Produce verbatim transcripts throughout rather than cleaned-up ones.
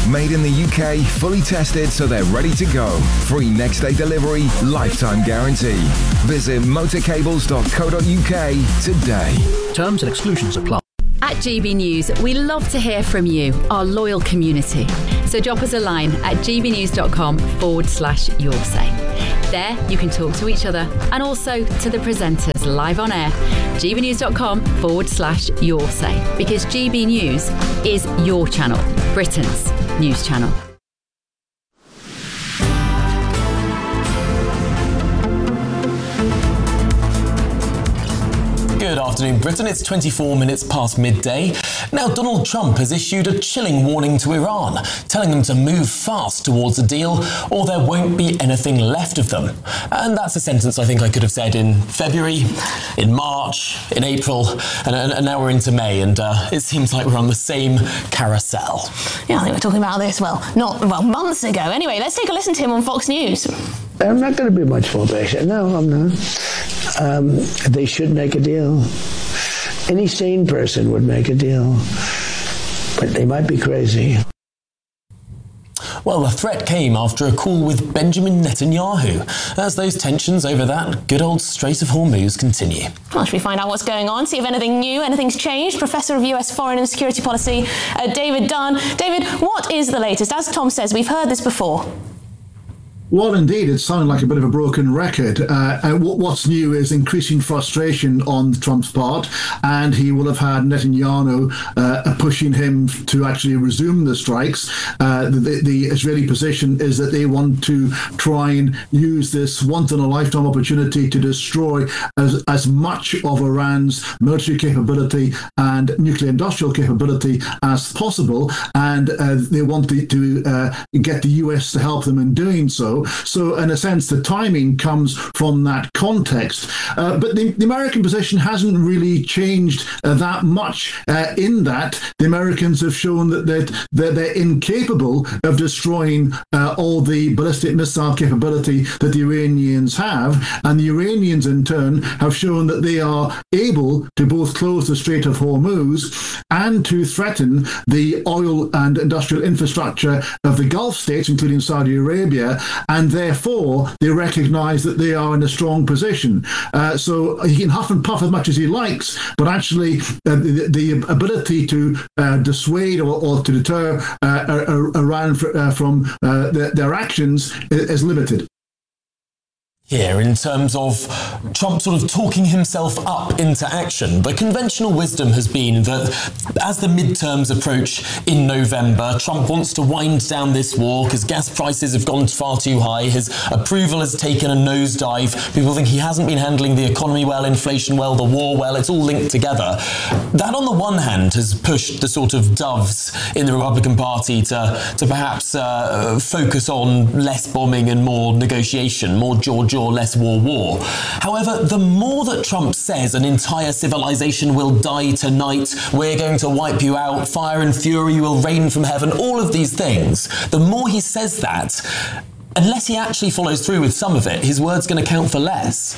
Made in the U K, fully tested so they're ready to go. Free next day delivery, lifetime guarantee. Visit motorcables dot co dot uk today. Terms and exclusions apply. At G B News, we love to hear from you, our loyal community. So drop us a line at gbnews.com forward slash your say. There, you can talk to each other and also to the presenters live on air. gbnews.com forward slash your say. Because G B News is your channel, Britain's news channel. Good afternoon, Britain. It's twenty-four minutes past midday. Now, Donald Trump has issued a chilling warning to Iran, telling them to move fast towards a deal or there won't be anything left of them. And that's a sentence I think I could have said in February, in March, in April, and, and, and now we're into May, and uh, it seems like we're on the same carousel. Yeah, I think we're talking about this, well, not, well, months ago. Anyway, let's take a listen to him on Fox News. I'm not going to be much more patient. No, I'm not. Um, they should make a deal. Any sane person would make a deal. But they might be crazy. Well, the threat came after a call with Benjamin Netanyahu, as those tensions over that good old Strait of Hormuz continue. Well, should we find out what's going on, see if anything new, anything's changed? Professor of U S Foreign and Security Policy, uh, David Dunn. David, what is the latest? As Tom says, we've heard this before. Well, indeed, it sounded like a bit of a broken record. Uh, and w- what's new is increasing frustration on Trump's part, and he will have had Netanyahu uh, pushing him to actually resume the strikes. Uh, the, the Israeli position is that they want to try and use this once-in-a-lifetime opportunity to destroy as, as much of Iran's military capability and nuclear industrial capability as possible, and uh, they want to, to uh, get the U S to help them in doing so. So, in a sense, the timing comes from that context. Uh, but the, the American position hasn't really changed uh, that much uh, in that the Americans have shown that they're, that they're incapable of destroying uh, all the ballistic missile capability that the Iranians have. And the Iranians, in turn, have shown that they are able to both close the Strait of Hormuz and to threaten the oil and industrial infrastructure of the Gulf states, including Saudi Arabia, and therefore they recognize that they are in a strong position. Uh, so he can huff and puff as much as he likes, but actually uh, the, the ability to uh, dissuade or, or to deter uh, Iran for, uh, from uh, their, their actions is limited. Here, in terms of Trump sort of talking himself up into action, the conventional wisdom has been that as the midterms approach in November, Trump wants to wind down this war because gas prices have gone far too high. His approval has taken a nosedive. People think he hasn't been handling the economy well, inflation well, the war well. It's all linked together. That, on the one hand, has pushed the sort of doves in the Republican Party to, to perhaps uh, focus on less bombing and more negotiation, more George or less war war. However, the more that Trump says an entire civilization will die tonight, we're going to wipe you out, fire and fury will rain from heaven, all of these things, the more he says that, unless he actually follows through with some of it, his word's going to count for less.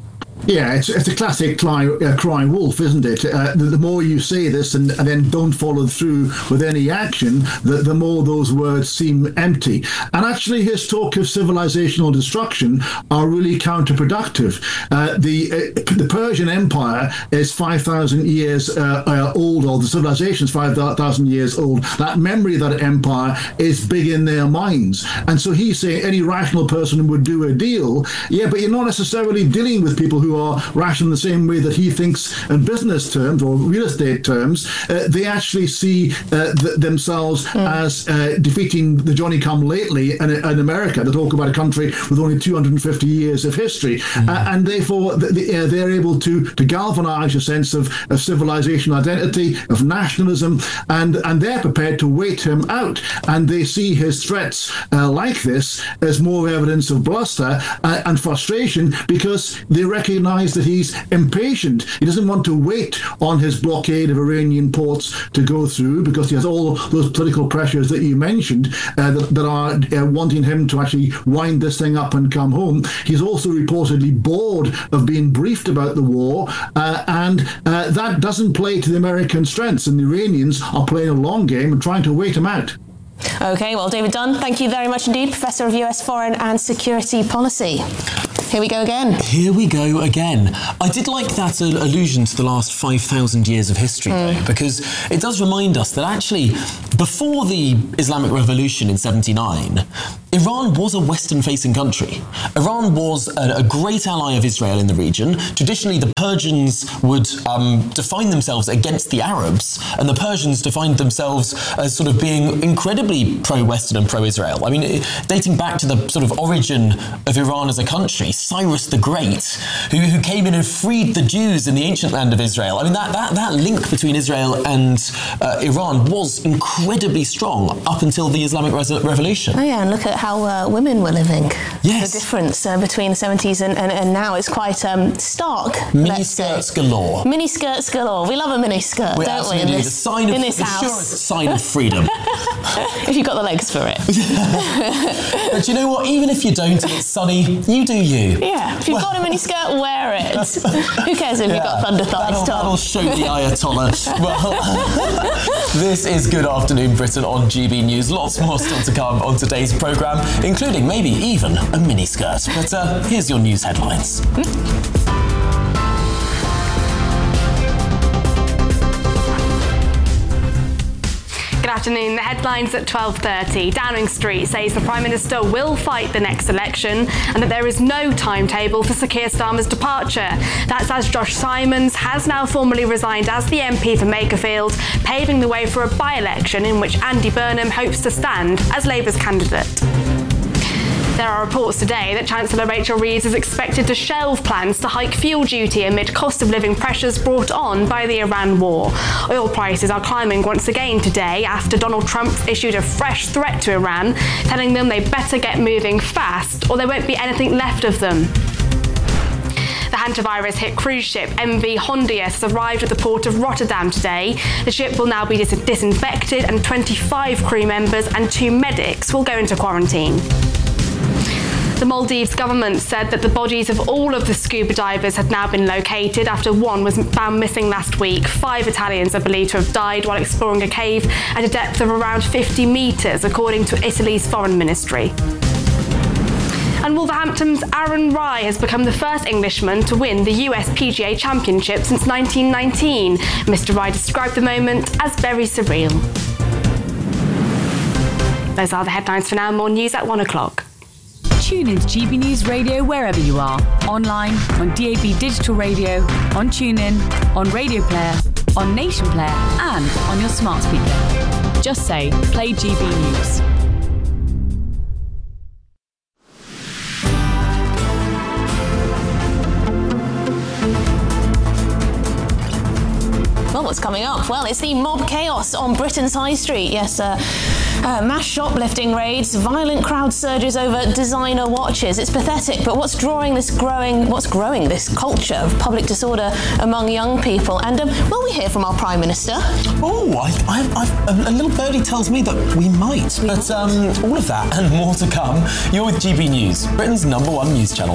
Yeah, it's, it's a classic cry, uh, crying wolf, isn't it? Uh, the, the more you say this and, and then don't follow through with any action, the, the more those words seem empty. And actually, his talk of civilizational destruction are really counterproductive. Uh, the uh, the Persian Empire is five thousand years uh, uh, old, or the civilization is five thousand years old. That memory of that empire is big in their minds. And so he's saying any rational person would do a deal. Yeah, but you're not necessarily dealing with people who are rational in the same way that he thinks in business terms or real estate terms. Uh, they actually see uh, th- themselves mm. as uh, defeating the Johnny-come-lately in, in America. They talk about a country with only two hundred fifty years of history. Mm. Uh, and therefore, they, uh, they're able to, to galvanize a sense of, of civilizational identity, of nationalism, and, and they're prepared to wait him out. And they see his threats uh, like this as more evidence of bluster uh, and frustration, because they recognize that he's impatient. He doesn't want to wait on his blockade of Iranian ports to go through, because he has all those political pressures that you mentioned uh, that, that are uh, wanting him to actually wind this thing up and come home. He's also reportedly bored of being briefed about the war, uh, and uh, that doesn't play to the American strengths, and the Iranians are playing a long game and trying to wait him out. OK, well, David Dunn, thank you very much indeed, Professor of U S Foreign and Security Policy. Here we go again. Here we go again. I did like that uh, allusion to the last five thousand years of history, mm. though, because it does remind us that actually, before the Islamic Revolution in seventy-nine, Iran was a Western-facing country. Iran was a, a great ally of Israel in the region. Traditionally, the Persians would um, define themselves against the Arabs, and the Persians defined themselves as sort of being incredibly pro-Western and pro-Israel. I mean, it, dating back to the sort of origin of Iran as a country, Cyrus the Great, who, who came in and freed the Jews in the ancient land of Israel. I mean, that, that, that link between Israel and uh, Iran was incredibly strong up until the Islamic Re- Revolution. Oh yeah, and look at how uh, women were living. Yes. The difference uh, between the seventies and, and, and now is quite um, stark. Mini skirts galore. Mini skirts galore. We love a mini skirt, we don't we? In this, the sign of, in this the house. surest sign of freedom. If you've got the legs for it. But you know what? Even if you don't and it's sunny, you do you. Yeah. If you've well, got a mini skirt, wear it. Who cares if yeah, you've got thunder thighs, that'll, Tom? That'll show the Ayatollah. Well, this is Good Afternoon Britain on G B News. Lots more still to come on today's programme, including maybe even a mini skirt. But uh, here's your news headlines. Good afternoon. The headlines at twelve thirty. Downing Street says the Prime Minister will fight the next election and that there is no timetable for Sir Keir Starmer's departure. That's as Josh Simons has now formally resigned as the M P for Makerfield, paving the way for a by-election in which Andy Burnham hopes to stand as Labour's candidate. There are reports today that Chancellor Rachel Reeves is expected to shelve plans to hike fuel duty amid cost of living pressures brought on by the Iran war. Oil prices are climbing once again today after Donald Trump issued a fresh threat to Iran, telling them they better get moving fast or there won't be anything left of them. The hantavirus hit cruise ship M V Hondius has arrived at the port of Rotterdam today. The ship will now be dis- disinfected and twenty-five crew members and two medics will go into quarantine. The Maldives government said that the bodies of all of the scuba divers had now been located after one was found missing last week. Five Italians are believed to have died while exploring a cave at a depth of around fifty metres, according to Italy's foreign ministry. And Wolverhampton's Aaron Rai has become the first Englishman to win the U S P G A Championship since nineteen nineteen. Mister Rai described the moment as very surreal. Those are the headlines for now. More news at one o'clock. Tune into G B News Radio wherever you are. Online, on D A B Digital Radio, on TuneIn, on Radio Player, on Nation Player, and on your smart speaker. Just say, play G B News. Well, what's coming up? Well, it's the mob chaos on Britain's High Street. Yes, uh, uh, mass shoplifting raids, violent crowd surges over designer watches. It's pathetic, but what's drawing this growing, what's growing this culture of public disorder among young people? And um, will we hear from our Prime Minister? Oh, I, I, I, a little birdie tells me that we might. We but um, all of that and more to come. You're with G B News, Britain's number one news channel.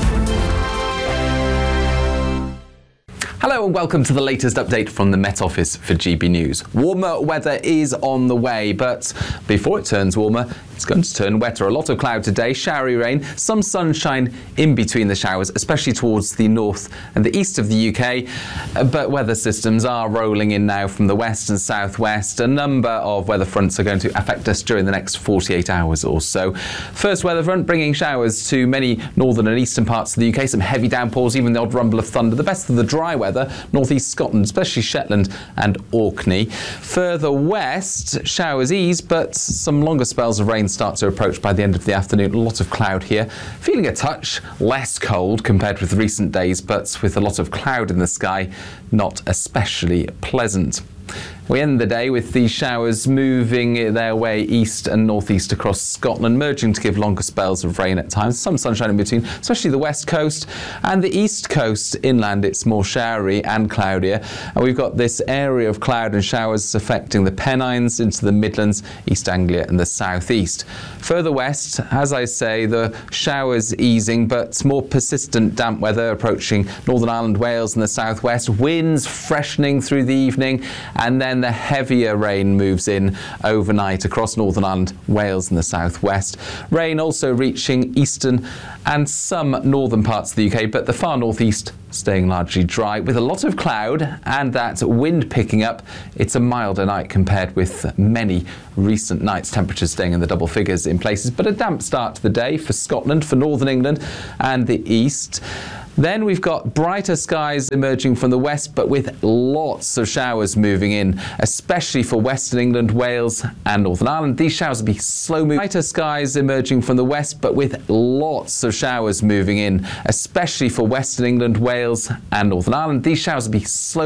Hello and welcome to the latest update from the Met Office for G B News. Warmer weather is on the way, but before it turns warmer, it's going to turn wetter. A lot of cloud today, showery rain, some sunshine in between the showers, especially towards the north and the east of the U K. But weather systems are rolling in now from the west and southwest. A number of weather fronts are going to affect us during the next forty-eight hours or so. First weather front bringing showers to many northern and eastern parts of the U K. Some heavy downpours, even the odd rumble of thunder. The best of the dry weather, northeast Scotland, especially Shetland and Orkney. Further west, showers ease, but some longer spells of rain start to approach by the end of the afternoon. A lot of cloud here. Feeling a touch less cold compared with recent days, but with a lot of cloud in the sky, not especially pleasant. We end the day with these showers moving their way east and northeast across Scotland, merging to give longer spells of rain at times. Some sunshine in between, especially the west coast and the east coast inland. It's more showery and cloudier. And we've got this area of cloud and showers affecting the Pennines into the Midlands, East Anglia and the southeast. Further west, as I say, the showers easing, but more persistent damp weather approaching Northern Ireland, Wales and the southwest. Winds freshening through the evening, and then then the heavier rain moves in overnight across Northern Ireland, Wales and the southwest. Rain also reaching eastern and some northern parts of the U K, but the far northeast staying largely dry with a lot of cloud and that wind picking up. It's a milder night compared with many recent nights. Temperatures staying in the double figures in places, but a damp start to the day for Scotland, for Northern England and the east. Then we've got brighter skies emerging from the west, but with lots of showers moving in, especially for Western England, Wales and Northern Ireland. These showers will be slow moving. Brighter skies emerging from the west, but with lots of showers moving in, especially for Western England, Wales and Northern Ireland. These showers will be slow